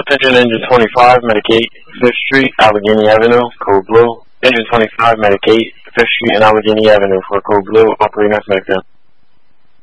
Engine 25, Medicaid, 5th Street, Allegheny Avenue, code blue. Engine 25, Medicaid, 5th Street and Allegheny Avenue for code blue, operating as Medicare.